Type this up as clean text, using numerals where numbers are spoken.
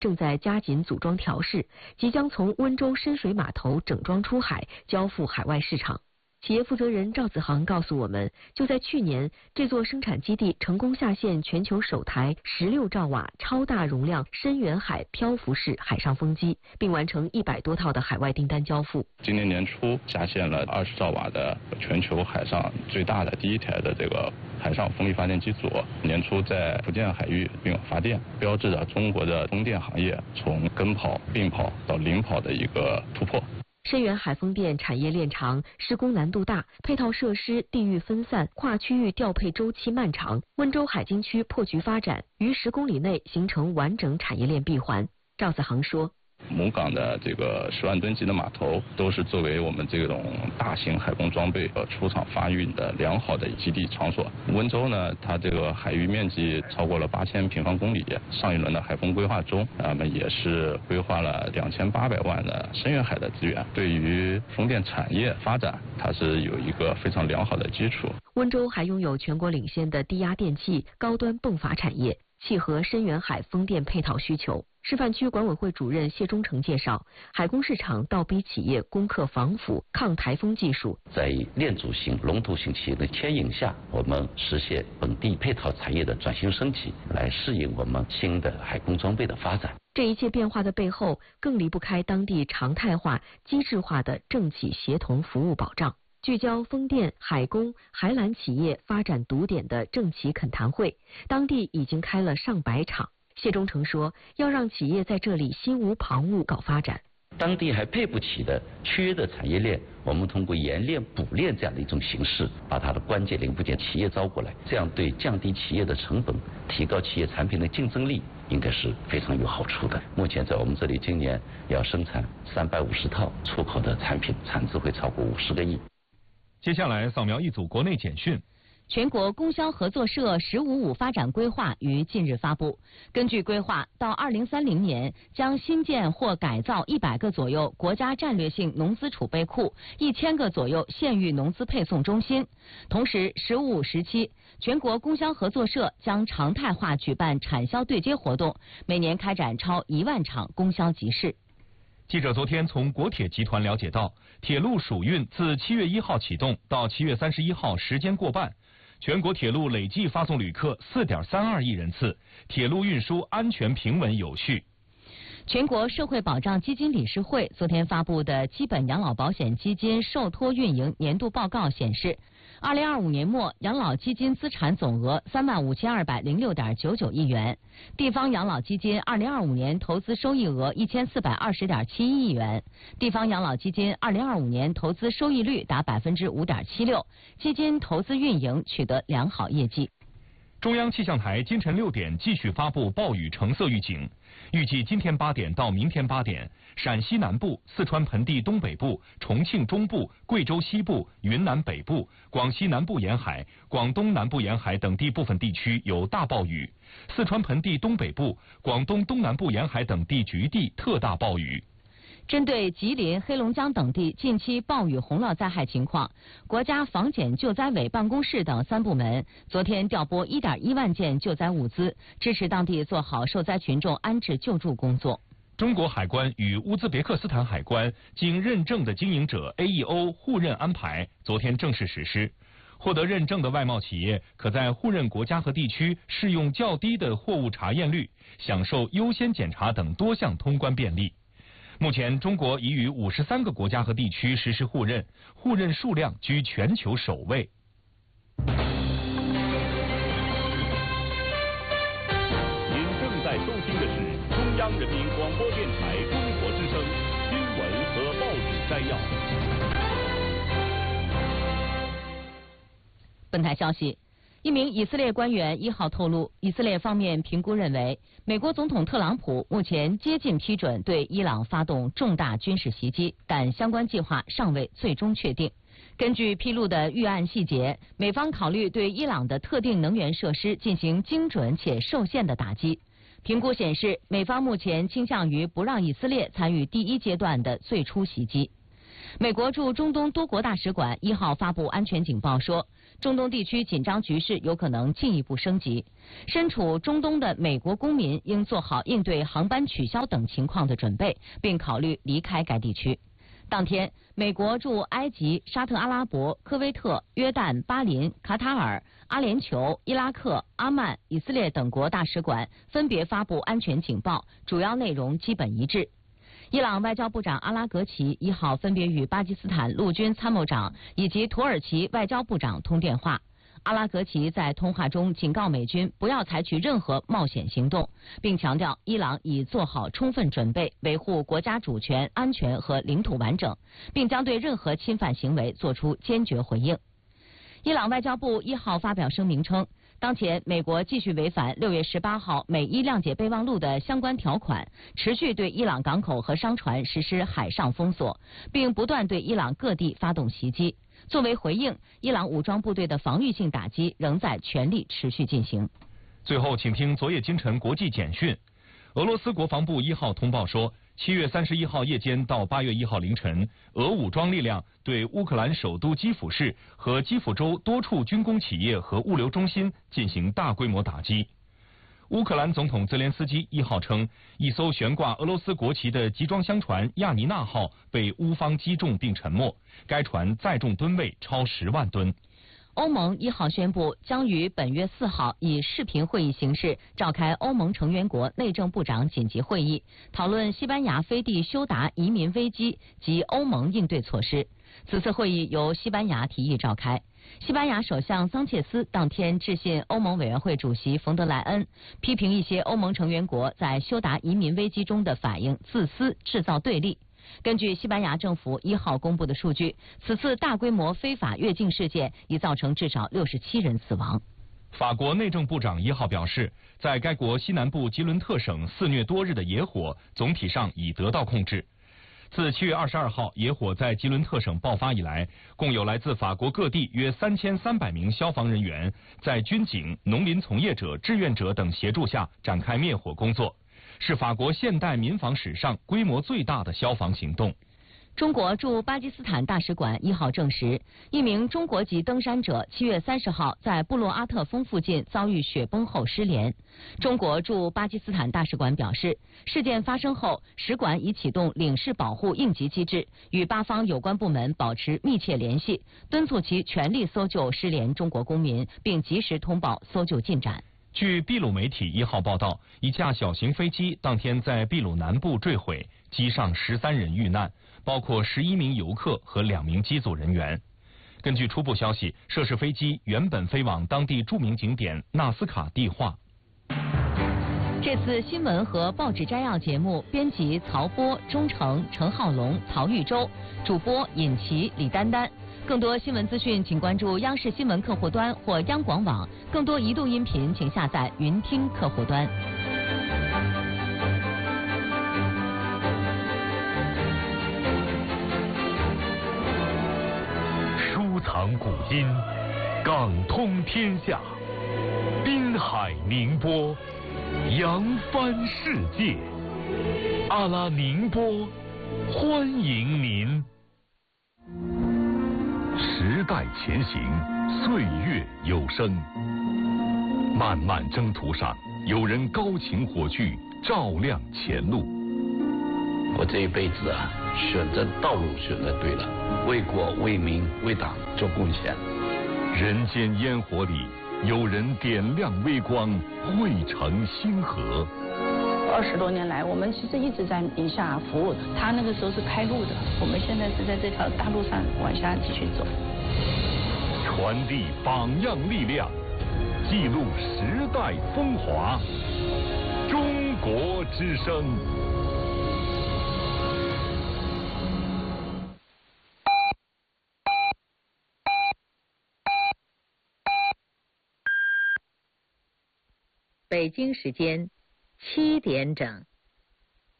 正在加紧组装调试，即将从温州深水码头整装出海，交付海外市场。企业负责人赵子航告诉我们，就在去年，这座生产基地成功下线全球首台16兆瓦超大容量深远海漂浮式海上风机，并完成100多套的海外订单交付。 今年年初下线了20兆瓦的全球海上最大的第一台的这个海上风力发电机组，年初在福建海域并发电，标志着中国的风电行业从跟跑、并跑到领跑的一个突破。 深远海风电产业链长，施工难度大，配套设施地域分散，跨区域调配周期漫长。温州海经区破局发展，于10公里内形成完整产业链闭环。赵子航说， 母港的这个10万吨级的码头，都是作为我们这种大型海工装备出厂发运的良好的基地场所。温州呢，它这个海域面积超过了8000平方公里，上一轮的海风规划中，也是规划了2800万的深远海的资源，对于风电产业发展，它是有一个非常良好的基础。 温州还拥有全国领先的低压电器、高端泵阀产业，契合深远海风电配套需求。示范区管委会主任谢忠诚介绍，海工市场倒逼企业攻克防腐、抗台风技术。 在链组型、龙头型企业的牵引下，我们实现本地配套产业的转型升级，来适应我们新的海工装备的发展。 这一切变化的背后，更离不开当地常态化、机制化的政企协同服务保障。聚焦风电、海工、海缆企业发展堵点的政企恳谈会，当地已经开了上百场。谢忠诚说，要让企业在这里心无旁骛搞发展。 当地还配不起的缺的产业链，我们通过研链补链这样的一种形式，把它的关键零部件企业招过来，这样对降低企业的成本、提高企业产品的竞争力，应该是非常有好处的。目前在我们这里，今年要生产350套出口的产品，产值会超过50个亿。 接下来扫描一组国内简讯。 全国供销合作社“15-5”发展规划于近日发布。根据规划，到2030年将新建或改造100个左右国家战略性农资储备库，1000个左右县域农资配送中心。同时，“15-5”时期，全国供销合作社将常态化举办产销对接活动，每年开展超1万场供销集市。 记者昨天从国铁集团了解到，铁路暑运自7月1号启动到7月31号时间过半。全国铁路累计发送旅客4.32亿人次，铁路运输安全平稳有序。 全国社会保障基金理事会昨天发布的基本养老保险基金受托运营年度报告显示，2025年末养老基金资产总额35206.99亿元，地方养老基金2025年投资收益额1420.71亿元，地方养老基金2025年投资收益率达5.76%，基金投资运营取得良好业绩。 中央气象台今晨6点继续发布暴雨橙色预警，预计今天8点到明天8点，陕西南部、四川盆地东北部、重庆中部、贵州西部、云南北部、广西南部沿海、广东南部沿海等地部分地区有大暴雨，四川盆地东北部、广东东南部沿海等地局地特大暴雨。 针对吉林、黑龙江等地近期暴雨洪涝灾害情况，国家防检救灾委办公室等3部门昨天调拨1.1万件救灾物资，支持当地做好受灾群众安置救助工作。 中国海关与乌兹别克斯坦海关经认证的经营者 AEO 互认安排昨天正式实施。获得认证的外贸企业可在互认国家和地区适用较低的货物查验率，享受优先检查等多项通关便利。目前，中国已与53个国家和地区实施互认，互认数量居全球首位。 您正在收听的是中央人民广播电台中国之声新闻和报纸摘要。 本台消息。一名以色列官员1号透露，以色列方面评估认为，美国总统特朗普目前接近批准对伊朗发动重大军事袭击，但相关计划尚未最终确定。根据披露的预案细节，美方考虑对伊朗的特定能源设施进行精准且受限的打击。评估显示，美方目前倾向于不让以色列参与第1阶段的最初袭击。美国驻中东多国大使馆1号发布安全警报说， 中东地区紧张局势有可能进一步升级。身处中东的美国公民应做好应对航班取消等情况的准备，并考虑离开该地区。当天，美国驻埃及、沙特阿拉伯、科威特、约旦、巴林、卡塔尔、阿联酋、伊拉克、阿曼、以色列等国大使馆分别发布安全警报，主要内容基本一致。伊朗外交部长阿拉格齐1号分别与巴基斯坦陆军参谋长以及土耳其外交部长通电话。阿拉格齐在通话中警告美军不要采取任何冒险行动，并强调伊朗已做好充分准备维护国家主权、安全和领土完整，并将对任何侵犯行为作出坚决回应。伊朗外交部1号发表声明称，当前美国继续违反6月18号美伊谅解备忘录的相关条款，持续对伊朗港口和商船实施海上封锁，并不断对伊朗各地发动袭击。作为回应，伊朗武装部队的防御性打击仍在全力持续进行。 最后，请听昨夜今晨国际简讯。俄罗斯国防部1号通报说，7月31号夜间到8月1号凌晨，俄武装力量对乌克兰首都基辅市和基辅州多处军工企业和物流中心进行大规模打击。乌克兰总统泽连斯基1号称，一艘悬挂俄罗斯国旗的集装箱船亚尼娜号被乌方击中并沉没，该船载重吨位超10万吨。 欧盟1号宣布，将于本月4号以视频会议形式召开欧盟成员国内政部长紧急会议，讨论西班牙飞地休达移民危机及欧盟应对措施。此次会议由西班牙提议召开。西班牙首相桑切斯当天致信欧盟委员会主席冯德莱恩，批评一些欧盟成员国在休达移民危机中的反应自私，制造对立。根据西班牙政府1号公布的数据，此次大规模非法越境事件已造成至少67人死亡。 法国内政部长1号表示，在该国西南部吉伦特省肆虐多日的野火总体上已得到控制。自7月22号野火在吉伦特省爆发以来，共有来自法国各地约3300名消防人员在军警、农林从业者、志愿者等协助下展开灭火工作，是法国现代民防史上规模最大的消防行动。 中国驻巴基斯坦大使馆1号证实，一名中国籍登山者7月30号在布洛阿特峰附近遭遇雪崩后失联。中国驻巴基斯坦大使馆表示，事件发生后，使馆已启动领事保护应急机制，与巴方有关部门保持密切联系，敦促其全力搜救失联中国公民，并及时通报搜救进展。 据秘鲁媒体1号报道，一架小型飞机当天在秘鲁南部坠毁，机上13人遇难，包括11名游客和2名机组人员。根据初步消息，涉事飞机原本飞往当地著名景点纳斯卡蒂化。 这次新闻和报纸摘要节目，编辑曹波、钟诚、陈浩龙、曹玉洲，主播尹奇、李丹丹。更多新闻资讯，请关注央视新闻客户端或央广网。更多移动音频，请下载云听客户端。 收藏古今，港通天下，滨海宁波，扬帆世界。阿拉宁波，欢迎您。时代前行，岁月有声。漫漫征途上，有人高擎火炬，照亮前路。 我这一辈子啊，选择道路选择对了，为国为民为党做贡献。 人间烟火里，有人点亮微光，汇成星河。 20多年来，我们其实一直在宁夏服务。他那个时候是开路的，我们现在是在这条大路上往下继续走。 传递榜样力量，记录时代风华。中国之声。 北京时间7点整。